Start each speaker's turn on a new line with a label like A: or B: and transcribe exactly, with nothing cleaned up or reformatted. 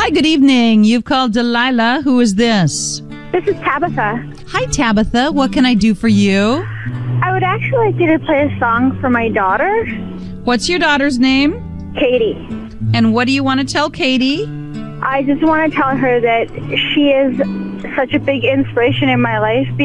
A: Hi, good evening. You've called Delilah. Who is this?
B: This is Tabitha.
A: Hi, Tabitha. What can I do for you?
B: I would actually like you to play a song for my daughter,
A: What's your daughter's name?
B: Katie.
A: And what do you want to tell Katie?
B: I just want to tell her that she is such a big inspiration in my life